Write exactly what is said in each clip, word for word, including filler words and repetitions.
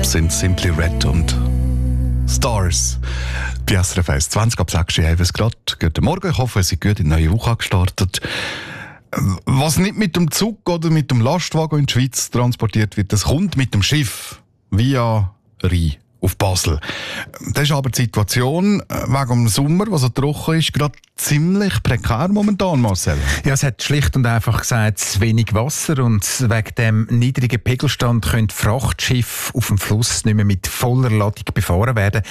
sind Simply Red und Stars. Bei S R F eins zwanzig ab sechs Uhr haben wir es gerade. Guten Morgen, ich hoffe, Sie sind gut in die neue Woche gestartet. Was nicht mit dem Zug oder mit dem Lastwagen in die Schweiz transportiert wird, das kommt mit dem Schiff via Rhein auf Basel. Das ist aber die Situation wegen dem Sommer, was so trocken ist, gerade ziemlich prekär momentan, Marcel. Ja, es hat schlicht und einfach gesagt, zu wenig Wasser und wegen dem niedrigen Pegelstand können Frachtschiffe auf dem Fluss nicht mehr mit voller Ladung befahren werden.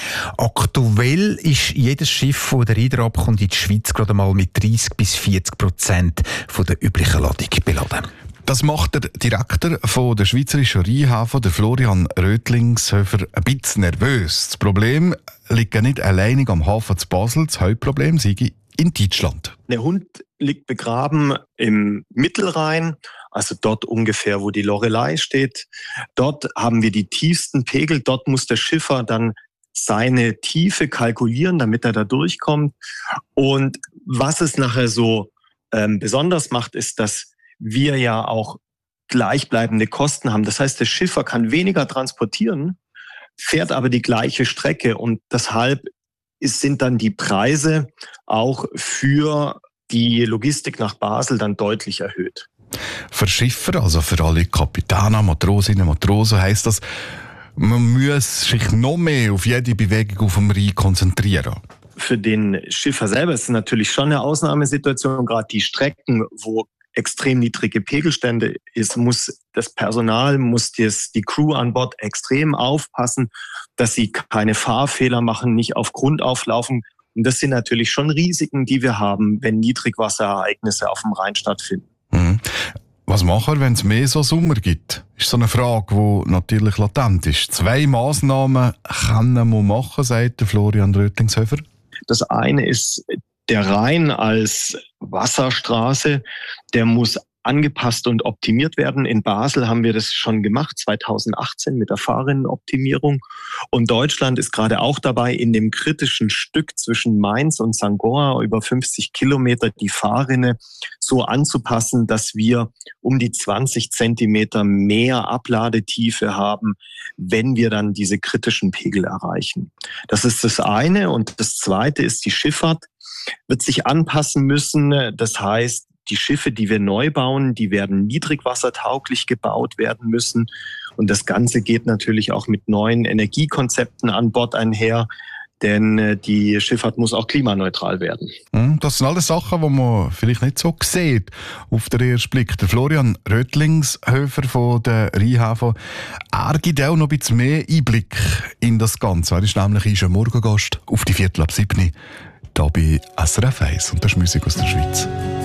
Aktuell ist jedes Schiff, das der Rhein abkommt, in die Schweiz gerade mal mit dreißig bis vierzig Prozent von der üblichen Ladung beladen. Das macht der Direktor von der Schweizerischen Rheinhafen, der Florian Rötlingshöfer, ein bisschen nervös. Das Problem liegt ja nicht alleinig am Hafen zu Basel. Das Hauptproblem sei in Deutschland. Der Hund liegt begraben im Mittelrhein, also dort ungefähr, wo die Loreley steht. Dort haben wir die tiefsten Pegel. Dort muss der Schiffer dann seine Tiefe kalkulieren, damit er da durchkommt. Und was es nachher so ähm, besonders macht, ist, dass wir ja auch gleichbleibende Kosten haben. Das heißt, der Schiffer kann weniger transportieren, fährt aber die gleiche Strecke und deshalb ist, sind dann die Preise auch für die Logistik nach Basel dann deutlich erhöht. Für Schiffer, also für alle Kapitäne, Matrosinnen und Matrosen, heisst das, man muss sich noch mehr auf jede Bewegung auf dem Rhein konzentrieren. Für den Schiffer selber ist es natürlich schon eine Ausnahmesituation, gerade die Strecken, wo extrem niedrige Pegelstände ist, muss das Personal, muss das, die Crew an Bord extrem aufpassen, dass sie keine Fahrfehler machen, nicht auf Grund auflaufen. Und das sind natürlich schon Risiken, die wir haben, wenn Niedrigwasserereignisse auf dem Rhein stattfinden. Mhm. Was machen wir, wenn es mehr so Sommer gibt? Ist so eine Frage, die natürlich latent ist. Zwei Massnahmen können wir machen, sagt Florian Rötlingshöfer. Das eine ist der Rhein als Wasserstraße, der muss angepasst und optimiert werden. In Basel haben wir das schon gemacht, zweitausendachtzehn mit der Fahrrinnenoptimierung. Und Deutschland ist gerade auch dabei, in dem kritischen Stück zwischen Mainz und Sankt Goar über fünfzig Kilometer die Fahrrinne so anzupassen, dass wir um die zwanzig Zentimeter mehr Abladetiefe haben, wenn wir dann diese kritischen Pegel erreichen. Das ist das eine. Und das zweite ist, die Schifffahrt wird sich anpassen müssen. Das heißt, die Schiffe, die wir neu bauen, die werden niedrigwassertauglich gebaut werden müssen. Und das Ganze geht natürlich auch mit neuen Energiekonzepten an Bord einher, denn die Schifffahrt muss auch klimaneutral werden. Das sind alles Sachen, die man vielleicht nicht so sieht auf den ersten Blick. Der Florian Rötlingshöfer von der Rheinhafen, er gibt auch noch ein bisschen mehr Einblick in das Ganze. Er ist nämlich ein Morgengast auf die Viertel ab sieben da bei S R F eins und das ist Musik aus der Schweiz.